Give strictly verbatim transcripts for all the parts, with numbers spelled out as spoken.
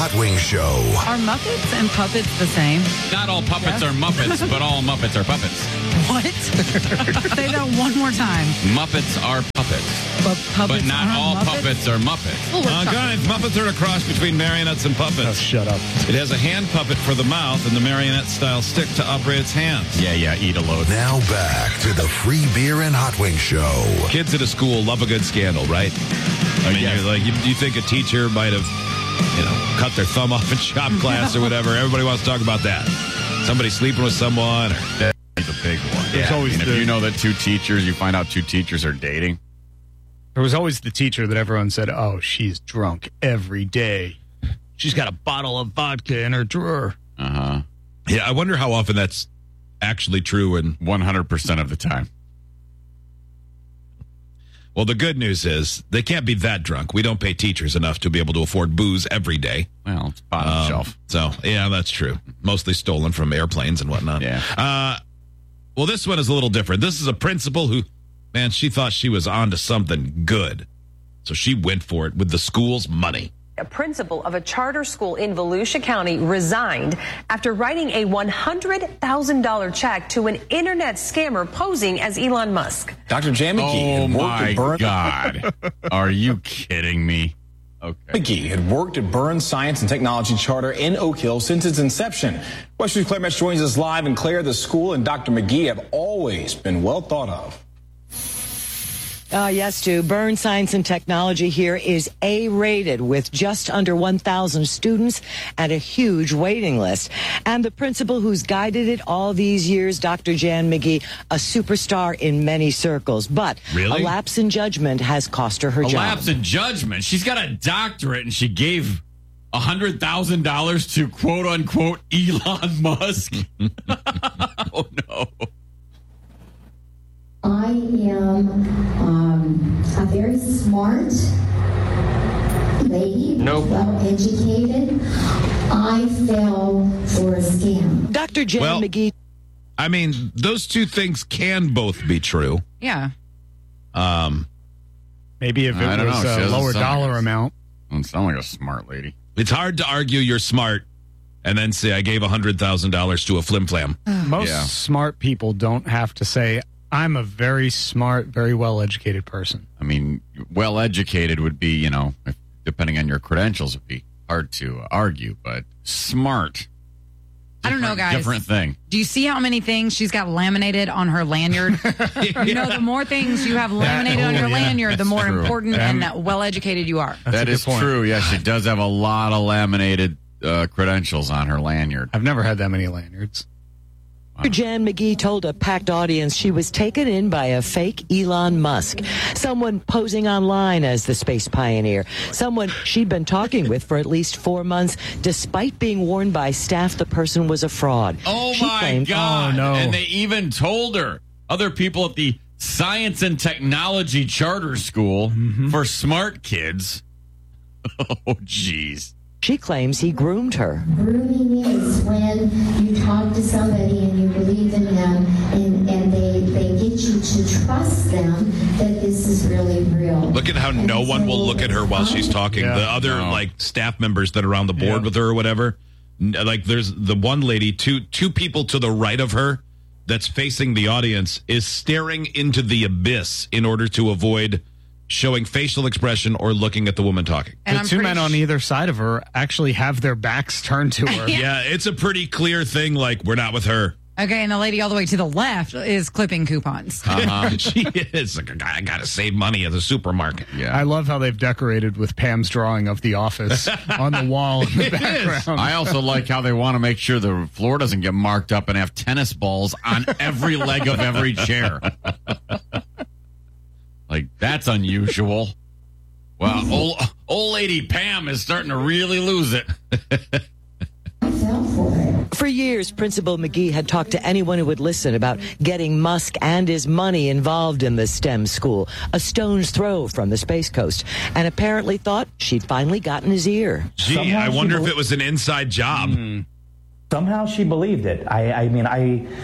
Hot Wings Show. Are Muppets and puppets the same? Not all puppets are Muppets, but all Muppets are puppets. What? Say that one more time. Muppets are puppets. But puppets But not aren't all Muppets? puppets are Muppets. Well, we're Uh, talking- God, Muppets are a cross between marionettes and puppets. Oh, shut up. It has a hand puppet for the mouth and the marionette-style stick to operate its hands. Yeah, yeah, eat a load. Now back to the Free Beer and Hot Wings Show. Kids at a school love a good scandal, right? I mean, yes. you're like, you, you think a teacher might have, you know, cut their thumb off in shop class or whatever. Everybody wants to talk about that. Somebody sleeping with someone. Or, That's a big one. There's Yeah, always I mean, the- if you know that two teachers, you find out two teachers are dating. There was always the teacher that everyone said, oh, she's drunk every day. She's got a bottle of vodka in her drawer. Uh-huh. yeah, I wonder how often that's actually true. And one hundred percent of the time. well, the good news is they can't be that drunk. We don't pay teachers enough to be able to afford booze every day. Well, it's bottom Um, shelf. So, yeah, that's true. Mostly stolen from airplanes and whatnot. Yeah. Uh, well, this one is a little different. This is a principal who, man, she thought she was onto something good. So she went for it with the school's money. A principal of a charter school in Volusia County resigned after writing a one hundred thousand dollars check to an internet scammer posing as Elon Musk. Doctor Jan McGee Oh, had worked my at Burn. God. Are you kidding me? Okay. McGee had worked at Burns Science and Technology Charter in Oak Hill since its inception. West News Claire Metz joins us live. And Claire, the school and Doctor McGee have always been well thought of. Uh, yes, Stu. Burns Science and Technology here is A-rated with just under one thousand students and a huge waiting list. And the principal who's guided it all these years, Doctor Jan McGee, a superstar in many circles. But Really? a lapse in judgment has cost her her A job. lapse in judgment. She's got a doctorate and she gave one hundred thousand dollars to quote unquote Elon Musk. Oh, no. I am um, a very smart lady, Nope. well educated. I fell for a scam. Doctor Jan Well- McGee. I mean, those two things can both be true. Yeah. Um, Maybe if it I don't was know. She a doesn't lower sound dollar like it. amount. Doesn't sound like a smart lady. it's hard to argue you're smart and then say, I gave one hundred thousand dollars to a flim-flam. Most Yeah. smart people don't have to say, I'm a very smart, very well-educated person. I mean, well educated would be, you know, if, depending on your credentials, would be hard to argue, but smart. I don't know, different- guys. Different thing. Do you see how many things she's got laminated on her lanyard? You know, the more things you have laminated on oh, your yeah, lanyard, the more true. important Um, and well-educated you are. That's a That good is point. true. Yeah, she does have a lot of laminated uh, credentials on her lanyard. I've never had that many lanyards. Doctor Jan McGee told a packed audience she was taken in by a fake Elon Musk, someone posing online as the space pioneer, someone she'd been talking with for at least four months, despite being warned by staff the person was a fraud. Oh, She my claimed- God. Oh, no. And they even told her, other people at the Science and Technology Charter School for smart kids. Oh, jeez. She claims he groomed her. Grooming is when you talk to somebody and you believe in them and, and they, they get you to trust them that this is really real. Look at how And no one will so look at her while she's talking. Yeah. The other No. like staff members that are on the board Yeah. with her or whatever. n- Like there's the one lady, two two people to the right of her that's facing the audience is staring into the abyss in order to avoid showing facial expression or looking at the woman talking. And the I'm two pretty men on sh- either side of her actually have their backs turned to her. Yeah, it's a pretty clear thing. Like we're not with her. Okay, and the lady all the way to the left is clipping coupons. Uh-huh. She is. Like, I got to save money at the supermarket. Yeah. I love how they've decorated with Pam's drawing of The Office on the wall in the background. I also like how they want to make sure the floor doesn't get marked up and have tennis balls on every leg of every chair. Like, that's unusual. Wow, old, old lady Pam is starting to really lose it. I fell for it. For years, Principal McGee had talked to anyone who would listen about getting Musk and his money involved in the STEM school, a stone's throw from the Space Coast, and apparently thought she'd finally gotten his ear. Gee, Somehow I she wonder if bel- it was an inside job. Somehow she believed it. I, I mean, I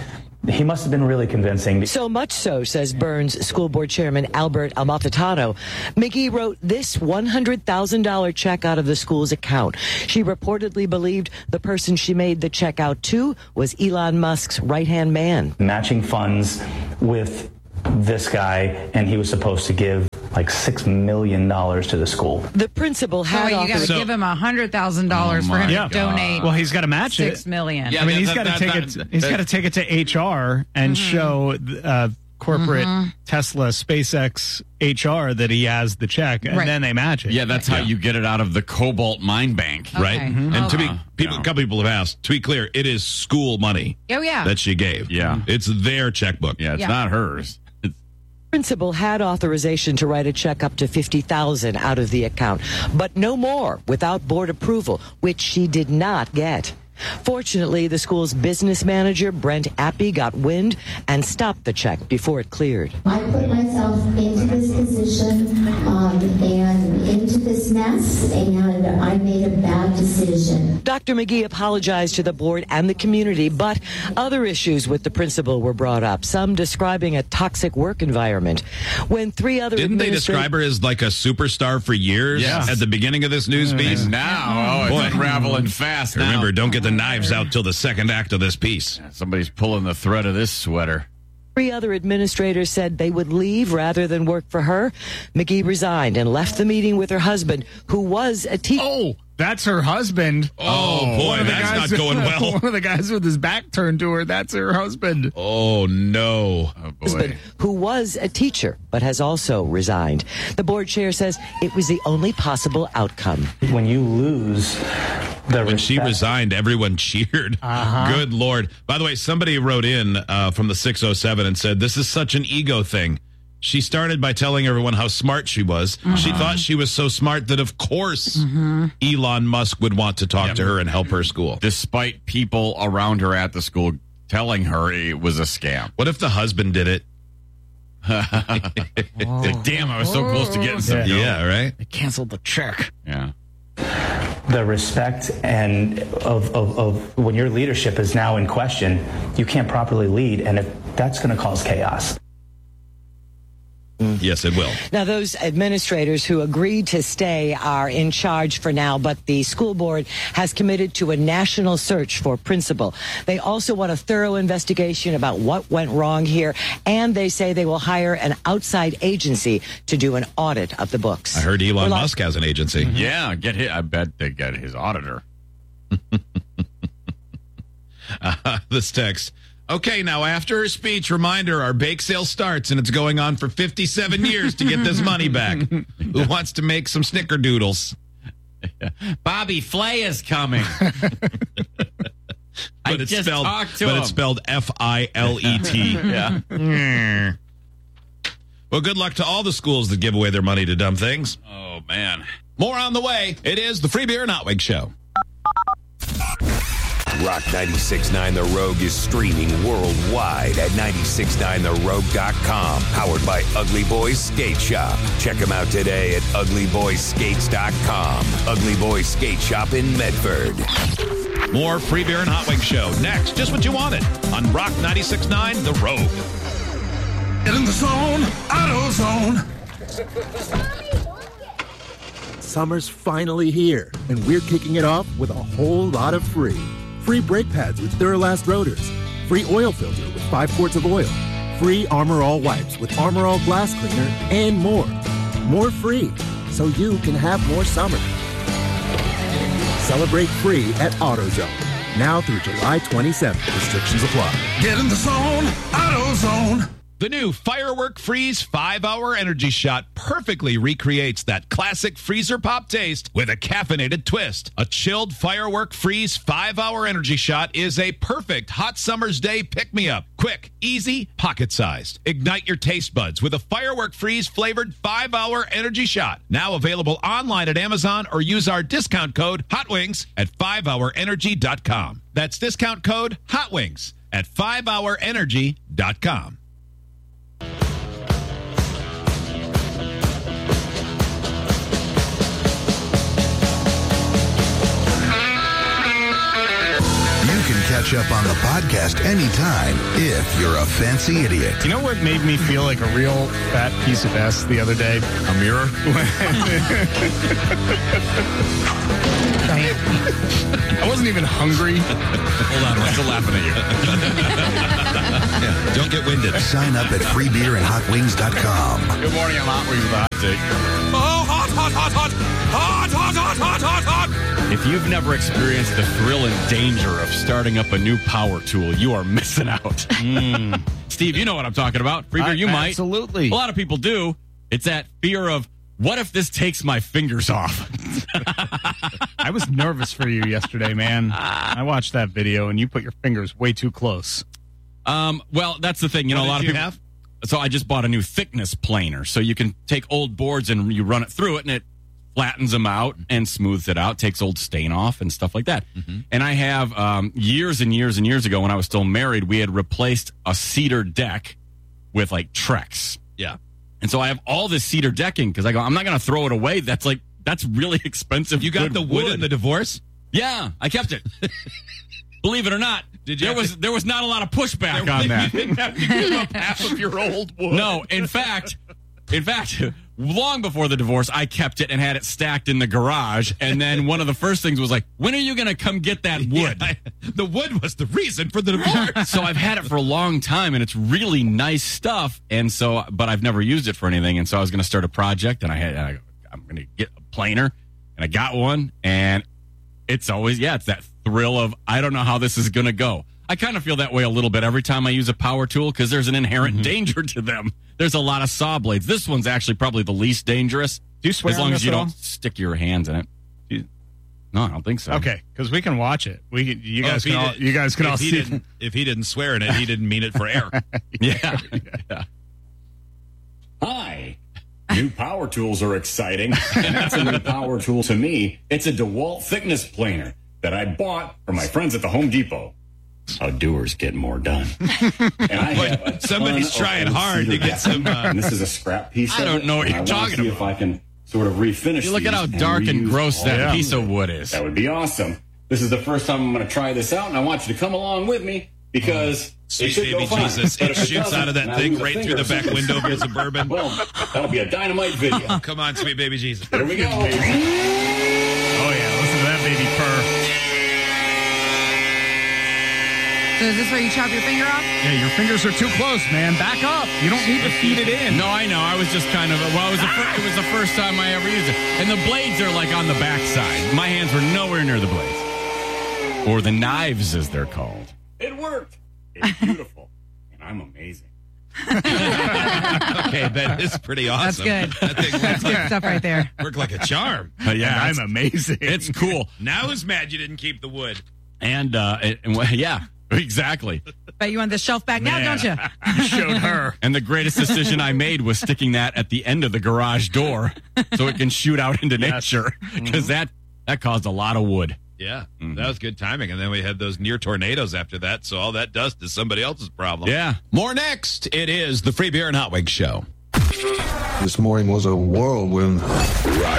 He must have been really convincing. So much so, says Burns School Board Chairman Albert Amalfitano, McGee wrote this one hundred thousand dollars check out of the school's account. She reportedly believed the person she made the check out to was Elon Musk's right-hand man. Matching funds with this guy, and he was supposed to give like six million dollars to the school. The principal So had wait, you got to offered- give him one hundred thousand dollars Oh for him my to donate. Well, he's got to match six it. million. Yeah, I mean, that- he's that- got to that- take that- it. He's that- got to take it to H R and Mm-hmm. show uh, corporate Tesla, SpaceX H R that he has the check, and Right. then they match it. Yeah, that's how you get it out of the Cobalt mine bank. Right? Okay. And to be Okay. people, a couple people have asked. To be clear, it is school money Oh, yeah. that she gave. Yeah. it's their checkbook. Yeah, it's Yeah. not hers. It's, principal had authorization to write a check up to fifty thousand dollars out of the account, but no more without board approval, which she did not get. Fortunately, the school's business manager, Brent Appy, got wind and stopped the check before it cleared. I put myself into this position um, and into this mess, and I made a bad decision. Doctor McGee apologized to the board and the community, but other issues with the principal were brought up, some describing a toxic work environment. When three other Didn't they administrat- describe her as like a superstar for years Yes. at the beginning of this news piece? and now, oh, it's Boy. unraveling fast now. Remember, don't get the knives out till the second act of this piece. Somebody's pulling the thread of this sweater. Three other administrators said they would leave rather than work for her. McGee resigned and left the meeting with her husband, who was a teacher. Oh, that's her husband. Oh, boy, One of the that's guys- not going well. One of the guys with his back turned to her, that's her husband. Oh, no. Oh, boy. husband, who was a teacher but has also resigned. The board chair says it was the only possible outcome. When you lose the When she respect- resigned, everyone cheered. Good Lord. By the way, somebody wrote in uh, from the six oh seven and said, this is such an ego thing. She started by telling everyone how smart she was. She thought she was so smart that, of course, Elon Musk would want to talk to her and help her school. Despite people around her at the school telling her it was a scam. What if the husband did it? Like, damn, I was so close to getting some. Yeah. dough. Yeah, right? They canceled the check. Yeah. the respect and of, of, of when your leadership is now in question, you can't properly lead, and if that's going to cause chaos. Yes, it will. Now, those administrators who agreed to stay are in charge for now, but the school board has committed to a national search for principal. They also want a thorough investigation about what went wrong here, and they say they will hire an outside agency to do an audit of the books. I heard Elon We're li- Musk has an agency. Yeah, get hit. I bet they get his auditor. Uh, this text. Okay, now after her speech, reminder, our bake sale starts and it's going on for fifty-seven years to get this money back. Who wants to make some snickerdoodles? Bobby Flay is coming. But I it's just spelled, talked to but him. it's spelled F I L E T. Yeah. Well, good luck to all the schools that give away their money to dumb things. Oh, man. More on the way. It is the Free Beer and Hot Wings Show. Rock ninety-six point nine The Rogue is streaming worldwide at nine six nine the rogue dot com. Powered by Ugly Boys Skate Shop. Check them out today at ugly boys skates dot com. Ugly Boys Skate Shop in Medford. More Free Beer and Hot Wings Show next. Just what you wanted on Rock ninety-six point nine The Rogue. Get in the zone, AutoZone. Summer's finally here, and we're kicking it off with a whole lot of free. Free brake pads with Duralast rotors. Free oil filter with five quarts of oil. Free Armor All wipes with Armor All glass cleaner, and more. More free, so you can have more summer. Celebrate free at AutoZone. Now through July twenty-seventh. Restrictions apply. Get in the zone, AutoZone. The new Firework Freeze five hour Energy Shot perfectly recreates that classic freezer pop taste with a caffeinated twist. A chilled Firework Freeze five hour Energy Shot is a perfect hot summer's day pick-me-up. Quick, easy, pocket-sized. Ignite your taste buds with a Firework Freeze flavored five hour Energy Shot. Now available online at Amazon, or use our discount code HOTWINGS at five hour energy dot com. That's discount code HOTWINGS at five hour energy dot com. You can catch catch up on the podcast anytime if you're a fancy idiot. You know what made me feel like a real fat piece of S the other day? A mirror? I wasn't even hungry. Hold on, we're still laughing at you. Yeah, don't get winded. Sign up at free beer and hot wings dot com. Good morning, I'm Hot Wings with the Hot Take. Oh, hot, hot, hot, hot, hot, hot, hot, hot, hot, hot. If you've never experienced the thrill and danger of starting up a new power tool, you are missing out. Mm. Steve, you know what I'm talking about. Free beer, you I, might. Absolutely. A lot of people do. It's that fear of, what if this takes my fingers off? I was nervous for you yesterday, man. I watched that video, and you put your fingers way too close. Um, well, that's the thing. You know, What a lot did of you people. have? So I just bought a new thickness planer. So you can take old boards and you run it through it, and it flattens them out and smooths it out, takes old stain off and stuff like that. Mm-hmm. And I have um, years and years and years ago when I was still married, we had replaced a cedar deck with like Trex. Yeah. And so I have all this cedar decking because I go, I'm not going to throw it away. That's like, that's really expensive. You got good the wood in the divorce? Yeah, I kept it. Believe it or not, Did you there have was to- there was not a lot of pushback There- on you that. didn't have to give up half of your old wood. No, in fact, in fact, long before the divorce, I kept it and had it stacked in the garage. And then one of the first things was like, when are you going to come get that wood? Yeah, I- the wood was the reason for the divorce. So I've had it for a long time, and it's really nice stuff. And so, but I've never used it for anything. And so I was going to start a project, and I had, and I go, I'm going to get a planer, and I got one, and it's always, yeah, it's that thrill of, I don't know how this is going to go. I kind of feel that way a little bit every time I use a power tool because there's an inherent mm-hmm. danger to them. There's a lot of saw blades. This one's actually probably the least dangerous. Do you swear as long on as this you at all? don't stick your hands in it. Do you- No, I don't think so. Okay, because we can watch it. We can, you Oh, guys if can he all did- you guys can if all he see. didn't- If he didn't swear in it, he didn't mean it for air. Yeah. yeah. Hi. New power tools are exciting, and that's a new power tool to me. It's a DeWalt thickness planer that I bought from my friends at the Home Depot. How doers get more done. And I have a Somebody's ton of trying old hard to cedar get some. decking, Uh, and this is a scrap piece. I of don't it, know what and you're I wanna talking see about. If I can sort of refinish. You look at these how and dark and reuse gross all that the piece of pieces. wood is. That would be awesome. This is the first time I'm going to try this out, and I want you to come along with me because Sweet it should baby go fine. Jesus. But It if shoots doesn't, out of that and I thing lose a right finger through the or back something, window of your Suburban. Well, that'll be a dynamite video. Come on, sweet baby Jesus. Here we go. Oh yeah, listen to that baby purr. So is this where you chop your finger off? Yeah, your fingers are too close, man. Back up. You don't need to feed it in. No, I know. I was just kind of, well, it was, the fir- it was the first time I ever used it. And the blades are like on the backside. My hands were nowhere near the blades. Or the knives, as they're called. It worked. It's beautiful. And I'm amazing. Okay, that is pretty That's awesome. good. That thing That's worked, good stuff right there. worked like a charm. Uh, yeah, And I'm amazing. It's cool. Now who's mad you didn't keep the wood? And, uh, it, and well, yeah, exactly. Bet you want the shelf back now, Man. don't you? You showed her. And the greatest decision I made was sticking that at the end of the garage door so it can shoot out into Yes. nature because that, that caused a lot of wood. Yeah, that was good timing. And then we had those near tornadoes after that, so all that dust is somebody else's problem. Yeah. More next. It is the Free Beer and Hot Wings Show. This morning was a whirlwind.